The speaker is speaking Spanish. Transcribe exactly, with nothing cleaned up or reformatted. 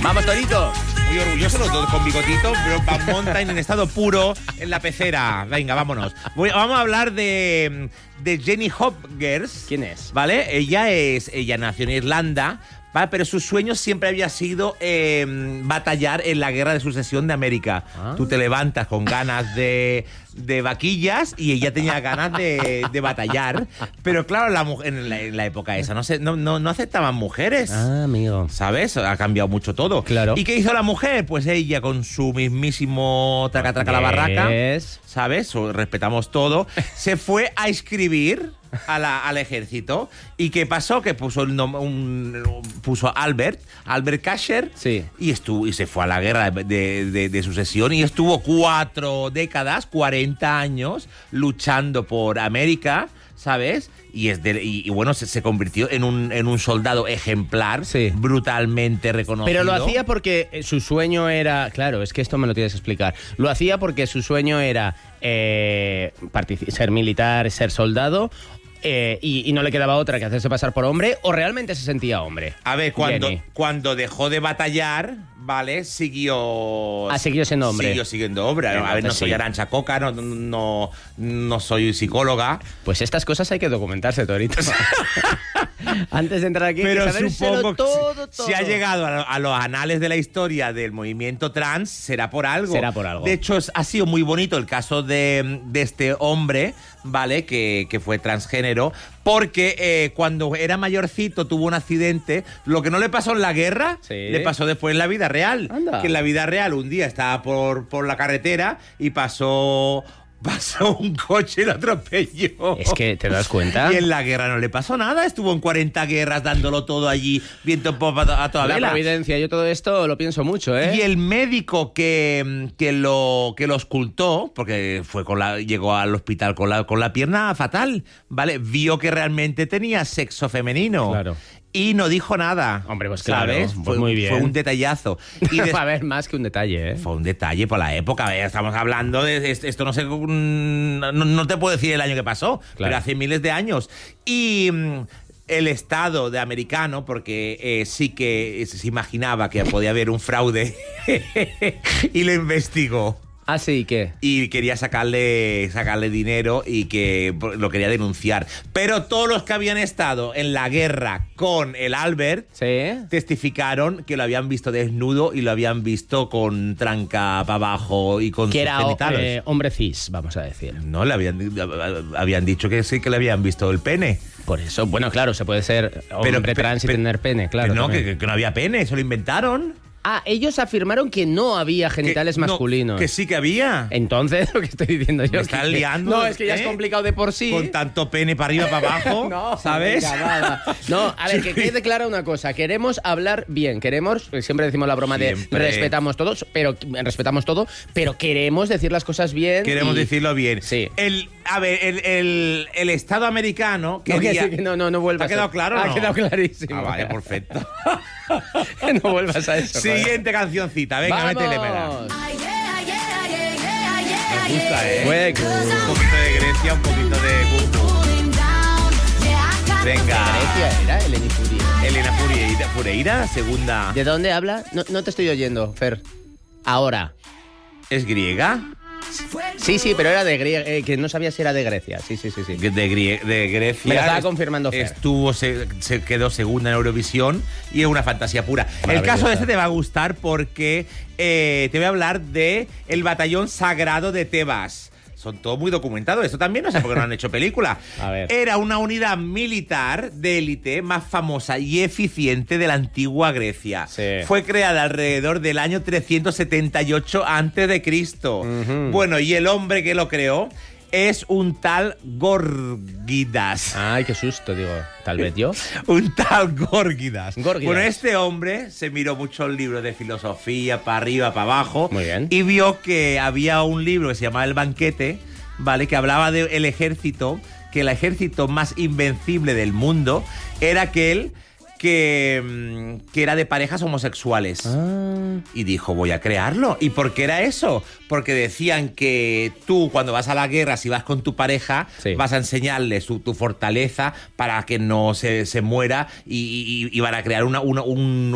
¡Vamos, Torito! Muy orgulloso los dos con bigotito, pero Van Mountain en estado puro en la pecera. Venga, vámonos. Voy, vamos a hablar de, de Jenny Hopkins. ¿Quién es? ¿Vale? Ella es ella nació en Irlanda, ¿vale? Pero su sueño siempre había sido eh, batallar en la Guerra de Sucesión de América. Ah. Tú te levantas con ganas de, de vaquillas y ella tenía ganas de, de batallar. Pero claro, la, en, la, en la época esa no, se, no, no, no aceptaban mujeres. Ah, amigo. ¿Sabes? Ha cambiado mucho todo. Claro. ¿Y qué hizo la mujer? Pues ella con su mismísimo traca traca la barraca, es... ¿sabes? Respetamos todo. Se fue a inscribir a la, al ejército. ¿Y qué pasó? Que puso el nom- un, puso Albert, Albert Kasher, sí. y estuvo y se fue a la guerra de, de, de sucesión y estuvo cuatro décadas, cuarenta años luchando por América, ¿sabes? Y, es de, y, y bueno, se, se convirtió en un, en un soldado ejemplar, sí. brutalmente reconocido. Pero lo hacía porque su sueño era... Claro, es que esto me lo tienes que explicar. Lo hacía porque su sueño era eh, partic- ser militar, ser soldado... Eh, y, y no le quedaba otra que hacerse pasar por hombre, o realmente se sentía hombre. A ver, cuando, cuando dejó de batallar, ¿vale? Siguió... Ah, siguió siendo hombre. Siguió siendo hombre. A ver, no soy sí. Arantxa Coca, no, no, no soy psicóloga. Pues estas cosas hay que documentarse, Torito. Antes de entrar aquí, pero hay que supongo todo, que todo. Si ha llegado a, a los anales de la historia del movimiento trans, será por algo. Será por algo. De hecho, es, ha sido muy bonito el caso de, de este hombre, ¿vale? Que, que fue transgénero, porque eh, cuando era mayorcito tuvo un accidente. Lo que no le pasó en la guerra, sí. le pasó después en la vida real. Anda. Que en la vida real un día estaba por, por la carretera y pasó... Pasó un coche y lo atropelló. Es que, ¿te das cuenta? Y en la guerra no le pasó nada. Estuvo en cuarenta guerras dándolo todo allí, viento en popa a toda la vela. La providencia, yo todo esto lo pienso mucho, ¿eh? Y el médico que, que, lo, que lo ocultó, porque fue con la, llegó al hospital con la, con la pierna fatal, ¿vale? Vio que realmente tenía sexo femenino. Claro. Y no dijo nada. Hombre, pues claro, ¿sabes? pues fue, muy bien. Fue un detallazo. Y des- Va a haber más que un detalle, ¿eh? Fue un detalle por la época. Estamos hablando de esto, no sé, no, no te puedo decir el año que pasó, claro. Pero hace miles de años. Y mm, el Estado de americano, porque eh, sí que se imaginaba que podía haber un fraude y lo investigó. Ah, sí, ¿qué? Y quería sacarle, sacarle dinero y que lo quería denunciar. Pero todos los que habían estado en la guerra con el Albert, ¿sí? Testificaron que lo habían visto desnudo y lo habían visto con tranca para abajo y con que sus era genitales. Eh, hombre cis, vamos a decir. No, le habían, habían dicho que sí, que le habían visto el pene. Por eso, bueno, claro, se puede ser hombre pero, trans y tener pene, claro. No, que, que no había pene, eso lo inventaron. Ah, ellos afirmaron que no había genitales que, masculinos. No, que sí que había. Entonces, lo que estoy diciendo yo... Me estás que, liando. No, es que ya ¿eh? es complicado de por sí. Con tanto pene para arriba, para abajo, no, ¿sabes? Venga, va, va. No, a ver, que quede clara una cosa. Queremos hablar bien. Queremos, siempre decimos la broma siempre. de respetamos todos, pero respetamos todo, pero queremos decir las cosas bien. Queremos y... decirlo bien. Sí. El, a ver, el, el, el Estado americano quería... No, que sí, que no, no, no vuelvas. ¿Ha quedado claro o no? Ha quedado clarísimo. Ah, vale, perfecto. No vuelvas a eso. Siguiente joder. Cancioncita, venga, ¡vamos! Métele pera. Me gusta, ¿eh? Fue un poquito de Grecia, un poquito de Gurtu. Venga. Grecia era Eleni Fureira. Elena Fureira, Fureira, segunda. ¿De dónde habla? No, no te estoy oyendo, Fer. Ahora. ¿Es griega? Sí, sí, pero era de Grecia, eh, que no sabía si era de Grecia. Sí, sí, sí, sí. De, Grie- de Grecia. Me lo estaba confirmando Fer. Estuvo, se, se quedó segunda en Eurovisión y es una fantasía pura. El caso de este te va a gustar porque eh, te voy a hablar de el batallón sagrado de Tebas. Son todo muy documentados. Esto también no sé por qué no han hecho película. A ver. Era una unidad militar de élite más famosa y eficiente de la antigua Grecia. Sí. Fue creada alrededor del año trescientos setenta y ocho antes de Cristo. Uh-huh. Bueno, y el hombre que lo creó es un tal Gorgidas. Ay, qué susto, digo. Tal vez yo. Un tal Gorgidas. Gorgidas. Bueno, este hombre se miró muchos libros de filosofía, para arriba, para abajo. Muy bien. Y vio que había un libro que se llamaba El Banquete, ¿vale? Que hablaba del ejército, que el ejército más invencible del mundo era aquel que, que era de parejas homosexuales. Ah. Y dijo, voy a crearlo. ¿Y por qué era eso? Porque decían que tú, cuando vas a la guerra, si vas con tu pareja, sí, vas a enseñarle su, tu fortaleza para que no se, se muera y, y, y van a crear una, una, un,